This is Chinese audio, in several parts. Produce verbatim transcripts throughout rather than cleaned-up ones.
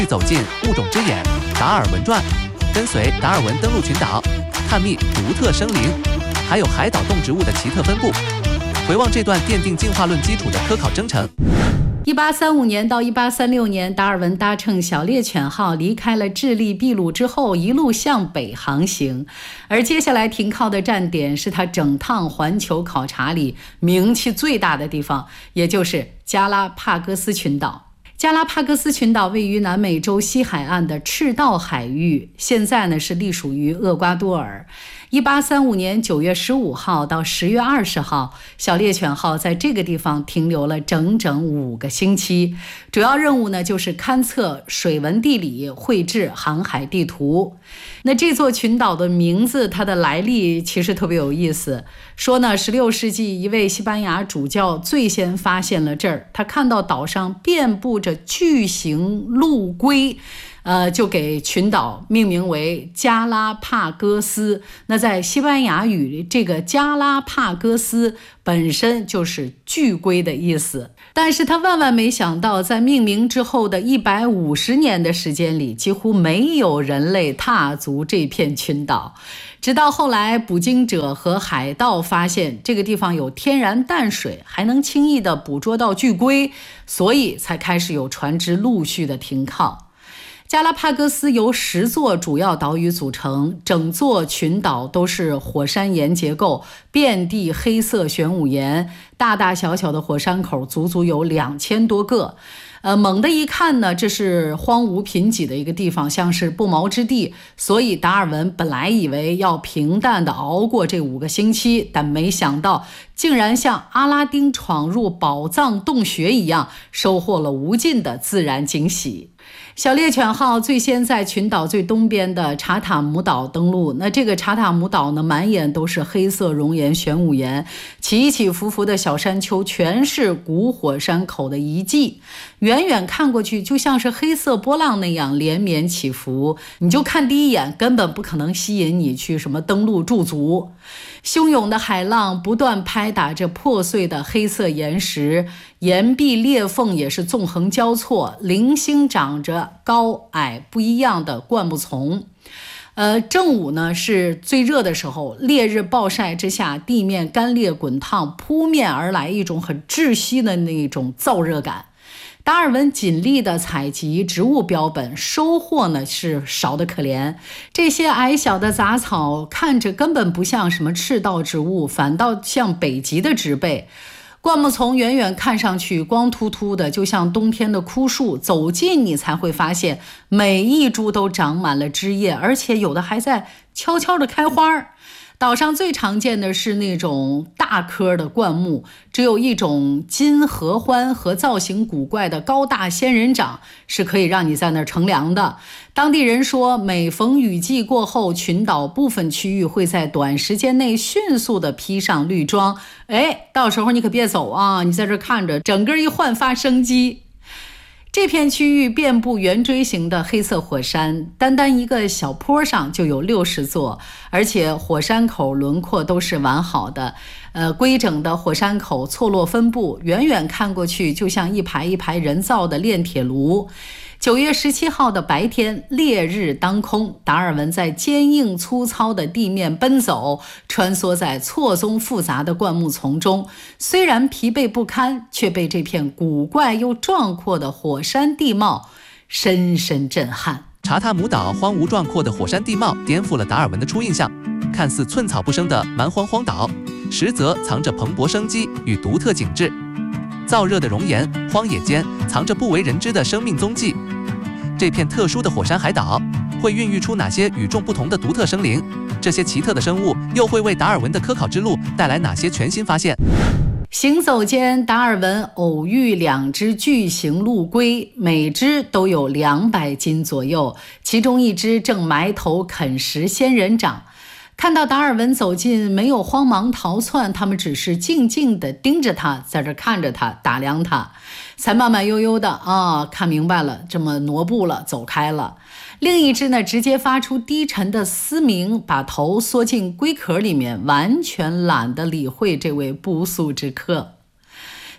走进物种之眼达尔文传，跟随达尔文登陆群岛，探秘独特生灵，还有海岛动植物的奇特分布，回望这段奠定进化论基础的科考征程。 一八三五年到一八三六年，达尔文搭乘小猎犬号离开了智利秘鲁之后，一路向北航行，而接下来停靠的站点是他整趟环球考察里名气最大的地方，也就是加拉帕戈斯群岛。加拉帕戈斯群岛位于南美洲西海岸的赤道海域，现在呢是隶属于厄瓜多尔。一八三五年九月十五号到十月二十号，小猎犬号在这个地方停留了整整五个星期。主要任务呢就是勘测水文地理，绘制航海地图。那这座群岛的名字，它的来历其实特别有意思。说呢，十六世纪一位西班牙主教最先发现了这儿，他看到岛上遍布着巨型陆龟。呃，就给群岛命名为加拉帕戈斯。那在西班牙语，这个加拉帕戈斯本身就是巨龟的意思。但是他万万没想到，在命名之后的一百五十年的时间里，几乎没有人类踏足这片群岛。直到后来捕鲸者和海盗发现这个地方有天然淡水，还能轻易地捕捉到巨龟，所以才开始有船只陆续的停靠。加拉帕戈斯由十座主要岛屿组成，整座群岛都是火山岩结构，遍地黑色玄武岩，大大小小的火山口足足有两千多个。呃，猛地一看呢，这是荒芜贫瘠的一个地方，像是不毛之地，所以达尔文本来以为要平淡地熬过这五个星期，但没想到竟然像阿拉丁闯入宝藏洞穴一样，收获了无尽的自然惊喜。小猎犬号最先在群岛最东边的查塔姆岛登陆，那这个查塔姆岛呢，满眼都是黑色熔岩玄武岩，起起伏伏的小山丘全是古火山口的遗迹，远远看过去就像是黑色波浪那样连绵起伏，你就看第一眼根本不可能吸引你去什么登陆驻足。汹涌的海浪不断拍打着破碎的黑色岩石，岩壁裂缝也是纵横交错，零星长着高矮不一样的灌木丛。呃，正午呢是最热的时候，烈日暴晒之下，地面干裂滚烫，扑面而来一种很窒息的那种燥热感。达尔文尽力的采集植物标本，收获呢是少得可怜。这些矮小的杂草看着根本不像什么赤道植物，反倒像北极的植被。灌木丛远远看上去光秃秃的，就像冬天的枯树，走近你才会发现每一株都长满了枝叶，而且有的还在悄悄地开花。岛上最常见的是那种大棵的灌木，只有一种金合欢和造型古怪的高大仙人掌是可以让你在那儿乘凉的。当地人说，每逢雨季过后，群岛部分区域会在短时间内迅速地披上绿装。哎，到时候你可别走啊，你在这看着，整个一焕发生机。这片区域遍布圆锥形的黑色火山，单单一个小坡上就有六十座，而且火山口轮廓都是完好的，呃，规整的火山口错落分布，远远看过去就像一排一排人造的炼铁炉。九月十七号的白天，烈日当空，达尔文在坚硬粗糙的地面奔走，穿梭在错综复杂的灌木丛中，虽然疲惫不堪，却被这片古怪又壮阔的火山地貌深深震撼。 查塔姆岛荒芜壮阔的火山地貌颠覆了达尔文的初印象，看似寸草不生的蛮荒荒岛，实则藏着蓬勃生机与独特景致。燥热的熔岩，荒野间藏着不为人知的生命踪迹。这片特殊的火山海岛会孕育出哪些与众不同的独特生灵？这些奇特的生物又会为达尔文的科考之路带来哪些全新发现？ 行走间，达尔文偶遇两只巨型陆龟，每只都有两百斤左右，其中一只正埋头啃食仙人掌。看到达尔文走近，没有慌忙逃窜，他们只是静静地盯着他，在这看着他，打量他，才慢慢悠悠的啊，看明白了，这么挪步了，走开了。另一只呢，直接发出低沉的嘶鸣，把头缩进龟壳里面，完全懒得理会这位不速之客。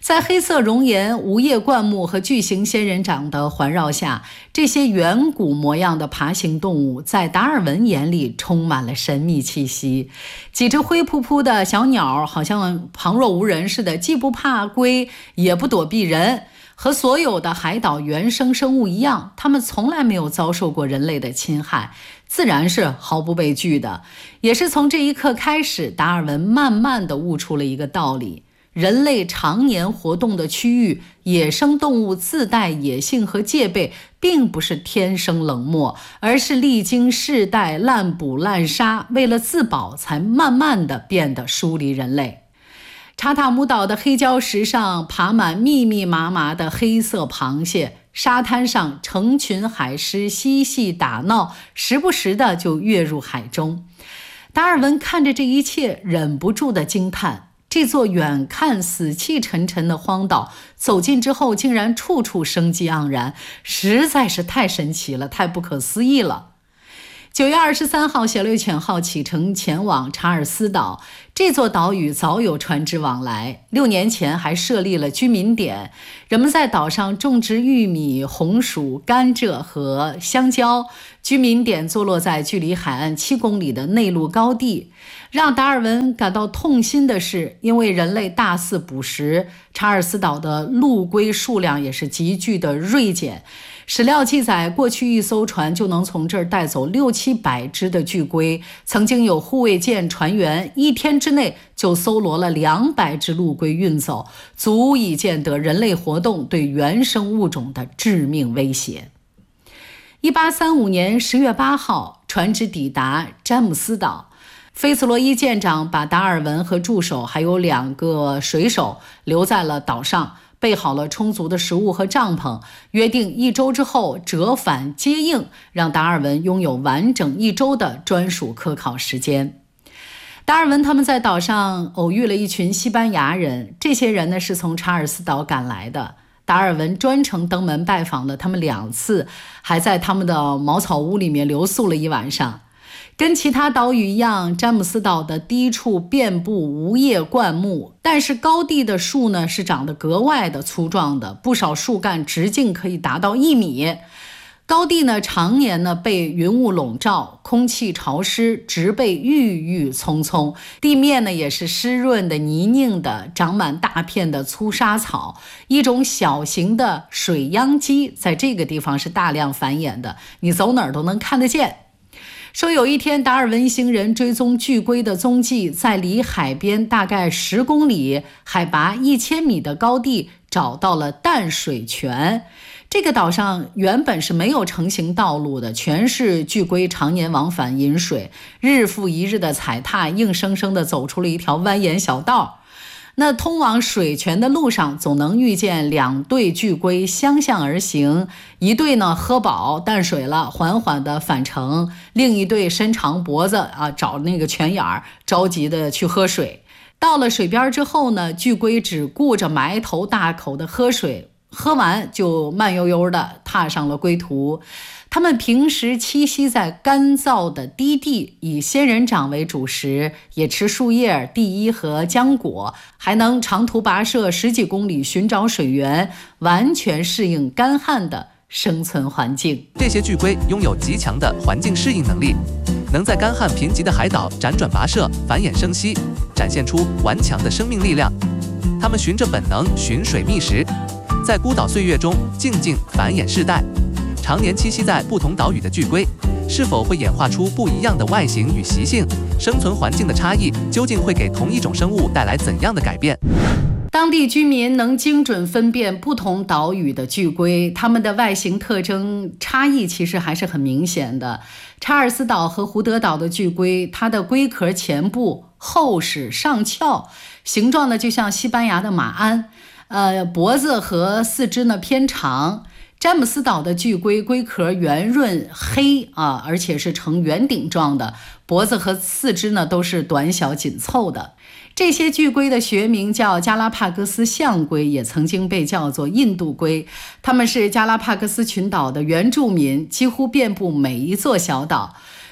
在黑色熔岩、无叶灌木和巨型仙人掌的环绕下，这些远古模样的爬行动物在达尔文眼里充满了神秘气息。几只灰扑扑的小鸟好像旁若无人似的，既不怕龟，也不躲避人。和所有的海岛原生生物一样，它们从来没有遭受过人类的侵害，自然是毫不畏惧的。也是从这一刻开始，达尔文慢慢地悟出了一个道理：人类常年活动的区域，野生动物自带野性和戒备，并不是天生冷漠，而是历经世代滥捕滥杀，为了自保才慢慢地变得疏离人类。查塔姆岛的黑礁石上爬满密密麻麻的黑色螃蟹，沙滩上成群海狮嬉戏打闹，时不时的就跃入海中。达尔文看着这一切，忍不住的惊叹，这座远看死气沉沉的荒岛，走近之后竟然处处生机盎然，实在是太神奇了，太不可思议了。九月二十三号，小猎犬号启程前往查尔斯岛。这座岛屿早有船只往来，六年前还设立了居民点，人们在岛上种植玉米、红薯、甘蔗和香蕉。居民点坐落在距离海岸七公里的内陆高地。让达尔文感到痛心的是，因为人类大肆捕食，查尔斯岛的陆龟数量也是急剧的锐减。史料记载，过去一艘船就能从这儿带走六七百只的巨龟。曾经有护卫舰船员一天之内就搜罗了两百只陆龟运走，足以见得人类活动对原生物种的致命威胁。一八三五年十月八号，船只抵达詹姆斯岛。菲茨罗伊舰长把达尔文和助手还有两个水手留在了岛上，备好了充足的食物和帐篷，约定一周之后折返接应，让达尔文拥有完整一周的专属科考时间。达尔文他们在岛上偶遇了一群西班牙人，这些人呢是从查尔斯岛赶来的。达尔文专程登门拜访了他们两次，还在他们的茅草屋里面留宿了一晚上。跟其他岛屿一样，詹姆斯岛的低处遍布无叶灌木，但是高地的树呢是长得格外的粗壮的，不少树干直径可以达到一米。高地呢常年呢被云雾笼罩，空气潮湿，植被郁郁葱葱，地面呢也是湿润的泥泞的，长满大片的粗沙草。一种小型的水秧鸡在这个地方是大量繁衍的，你走哪儿都能看得见。说有一天，达尔文一行人追踪巨龟的踪迹，在离海边大概十公里、海拔一千米的高地找到了淡水泉。这个岛上原本是没有成行道路的，全是巨龟常年往返饮水，日复一日的踩踏，硬生生的走出了一条蜿蜒小道。那通往水泉的路上，总能遇见两对巨龟相向而行，一对呢喝饱淡水了，缓缓的返程，另一对伸长脖子啊，找那个泉眼儿，着急的去喝水。到了水边之后呢，巨龟只顾着埋头大口的喝水，喝完就慢悠悠的踏上了归途。它们平时栖息在干燥的低地，以仙人掌为主食，也吃树叶、地衣和浆果，还能长途跋涉十几公里寻找水源，完全适应干旱的生存环境。 这些巨龟拥有极强的环境适应能力，能在干旱贫瘠的海岛辗转跋涉，繁衍生息，展现出顽强的生命力量。它们循着本能寻水觅食，在孤岛岁月中静静繁衍世代。常年栖息在不同岛屿的巨龟，是否会演化出不一样的外形与习性？生存环境的差异究竟会给同一种生物带来怎样的改变？ 当地居民能精准分辨不同岛屿的巨龟，它们的外形特征差异其实还是很明显的。查尔斯岛和胡德岛的巨龟，它的龟壳前部厚实上翘，形状呢就像西班牙的马鞍，呃，脖子和四肢呢偏长。詹姆斯岛的巨龟龟壳圆润黑啊，而且是呈圆顶状的，脖子和四肢呢都是短小紧凑的。这些巨龟的学名叫加拉帕戈斯象龟，也曾经被叫做印度龟。它们是加拉帕戈斯群岛的原住民，几乎遍布每一座小岛。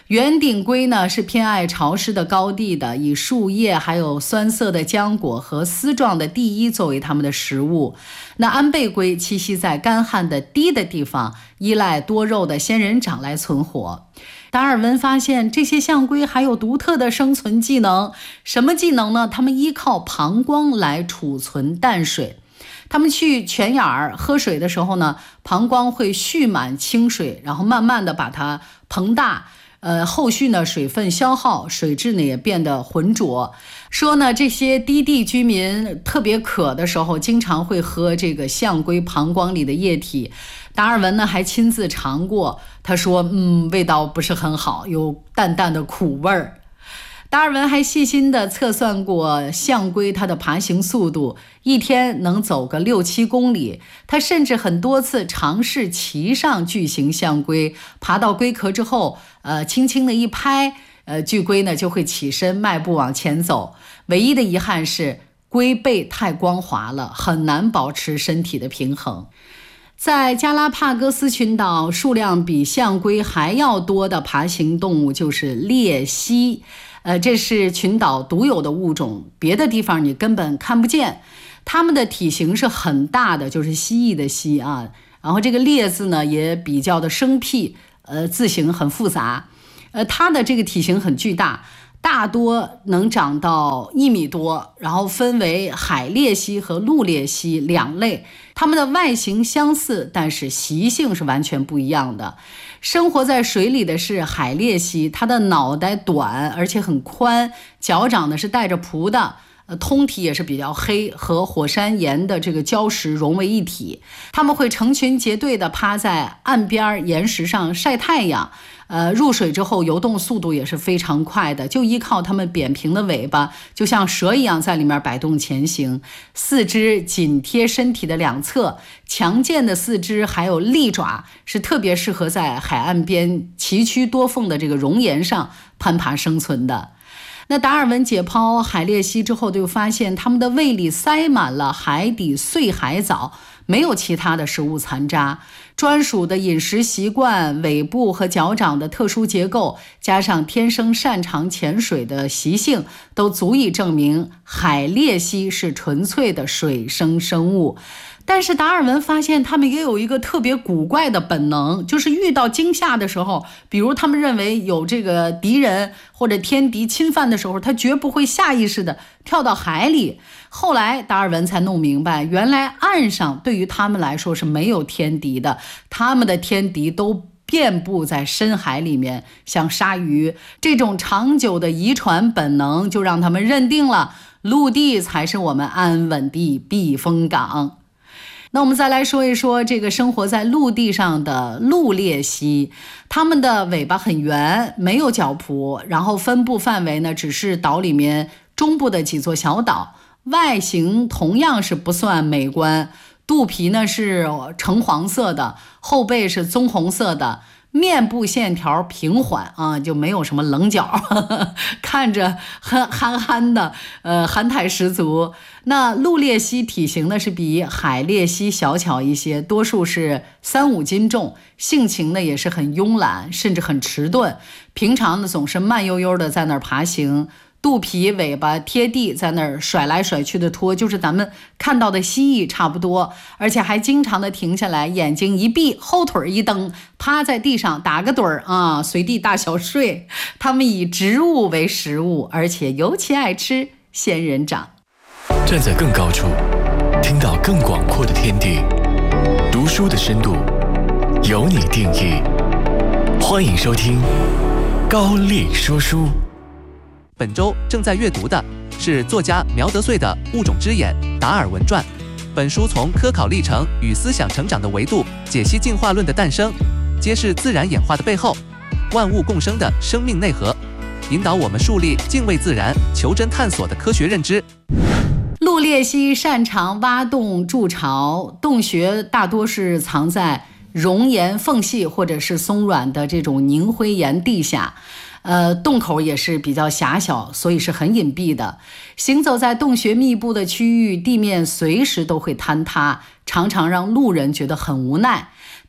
圆顶龟呢是偏爱潮湿的高地的，以树叶还有酸涩的浆果和丝状的地衣作为它们的食物。那安倍龟栖息在干旱的低的地方，依赖多肉的仙人掌来存活。达尔文发现这些象龟还有独特的生存技能，什么技能呢？它们依靠膀胱来储存淡水。他们去泉眼儿喝水的时候呢，膀胱会蓄满清水，然后慢慢的把它膨大。呃，后续呢，水分消耗，水质呢也变得浑浊。说呢，这些低地居民特别渴的时候，经常会喝这个象龟膀胱里的液体。达尔文呢还亲自尝过，他说，嗯，味道不是很好，有淡淡的苦味儿。达尔文还细心地测算过象龟它的爬行速度，一天能走个六七公里。他甚至很多次尝试骑上巨型象龟，爬到龟壳之后，呃，轻轻的一拍，呃，巨龟呢就会起身迈步往前走。唯一的遗憾是龟背太光滑了，很难保持身体的平衡。在加拉帕戈斯群岛，数量比象龟还要多的爬行动物就是鬣蜥。呃，这是群岛独有的物种，别的地方你根本看不见。它们的体型是很大的，就是蜥蜴的蜥啊。然后这个鬣字呢也比较的生僻，呃，字形很复杂。呃，它的这个体型很巨大，大多能长到一米多，然后分为海鬣蜥和陆鬣蜥两类。它们的外形相似，但是习性是完全不一样的。生活在水里的是海鬣蜥，它的脑袋短而且很宽，脚掌呢是带着蹼的，呃，通体也是比较黑，和火山岩的这个礁石融为一体。它们会成群结队的趴在岸边岩石上晒太阳，呃，入水之后游动速度也是非常快的，就依靠它们扁平的尾巴，就像蛇一样在里面摆动前行。四肢紧贴身体的两侧，强健的四肢还有利爪，是特别适合在海岸边崎岖多缝的这个熔岩上攀爬生存的。那达尔文解剖海鬣蜥之后，就发现它们的胃里塞满了海底碎海藻，没有其他的食物残渣。专属的饮食习惯、尾部和脚掌的特殊结构，加上天生擅长潜水的习性，都足以证明海鬣蜥是纯粹的水生生物。但是达尔文发现他们也有一个特别古怪的本能，就是遇到惊吓的时候，比如他们认为有这个敌人或者天敌侵犯的时候，他绝不会下意识的跳到海里。后来达尔文才弄明白，原来岸上对于他们来说是没有天敌的，他们的天敌都遍布在深海里面，像鲨鱼。这种长久的遗传本能就让他们认定了陆地才是我们安稳的避风港。那我们再来说一说这个生活在陆地上的陆鬣蜥，它们的尾巴很圆，没有角蹼，然后分布范围呢只是岛里面中部的几座小岛，外形同样是不算美观，肚皮呢是橙黄色的，后背是棕红色的，面部线条平缓啊，就没有什么棱角，呵呵，看着很憨憨的，呃，憨态十足。那陆鬣蜥体型呢是比海鬣蜥小巧一些，多数是三五斤重，性情呢也是很慵懒，甚至很迟钝。平常呢总是慢悠悠的在那儿爬行，肚皮尾巴贴地，在那儿甩来甩去的拖，就是咱们看到的蜥蜴差不多。而且还经常的停下来，眼睛一闭，后腿一蹬，趴在地上打个盹儿啊，随地大小睡。它们以植物为食物，而且尤其爱吃仙人掌。 站在更高处，听到更广阔的天地，读书的深度由你定义。欢迎收听高力说书。 本周正在阅读的是作家苗德穗的《物种之眼：达尔文传》。本书从科考历程与思想成长的维度解析进化论的诞生，揭示自然演化的背后，万物共生的生命内核，引导我们树立敬畏自然、求真探索的科学认知。 陆鬣蜥擅长挖洞筑巢，洞穴大多是藏在熔岩缝隙或者是松软的这种凝灰岩地下。呃，洞口也是比较狭小，所以是很隐蔽的。行走在洞穴密布的区域，地面随时都会坍塌，常常让路人觉得很无奈。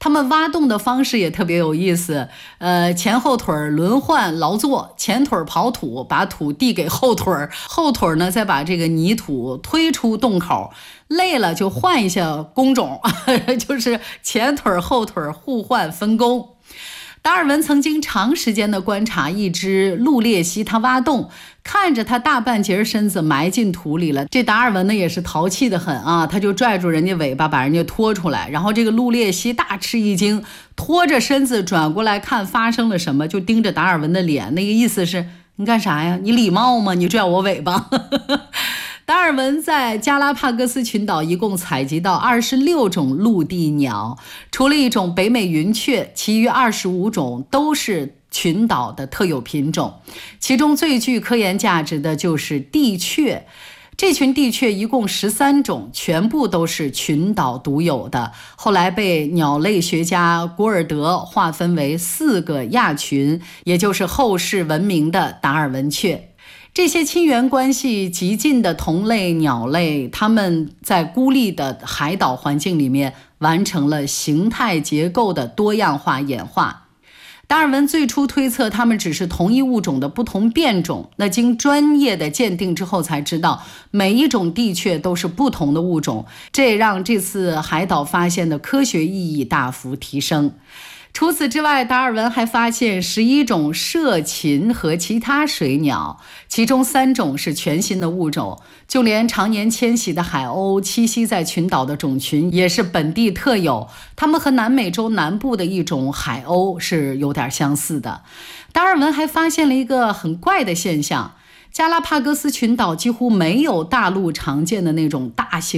他们挖洞的方式也特别有意思，呃，前后腿轮换劳作，前腿刨土，把土递给后腿，后腿呢再把这个泥土推出洞口，累了就换一下工种，就是前腿后腿互换分工。达尔文曾经长时间的观察一只陆鬣蜥，它挖洞，看着它大半截身子埋进土里了。这达尔文呢也是淘气的很啊，他就拽住人家尾巴把人家拖出来，然后这个陆鬣蜥大吃一惊，拖着身子转过来看发生了什么，就盯着达尔文的脸，那个意思是你干啥呀？你礼貌吗？你拽我尾巴。达尔文在加拉帕戈斯群岛一共采集到二十六种陆地鸟，除了一种北美云雀，其余二十五种都是群岛的特有品种。其中最具科研价值的就是帝雀，这群帝雀一共十三种，全部都是群岛独有的，后来被鸟类学家古尔德划分为四个亚群，也就是后世闻名的达尔文雀。这些亲缘关系极近的同类鸟类，它们在孤立的海岛环境里面完成了形态结构的多样化演化。达尔文最初推测它们只是同一物种的不同变种，那经专业的鉴定之后才知道每一种帝雀都是不同的物种，这也让这次海岛发现的科学意义大幅提升。除此之外，达尔文还发现十一种涉禽和其他水鸟，其中三种是全新的物种，就连常年迁徙的海鸥栖息在群岛的种群也是本地特有，它们和南美洲南部的一种海鸥是有点相似的。达尔文还发现了一个很怪的现象，加拉帕戈斯群岛几乎没有大陆常见的那种大型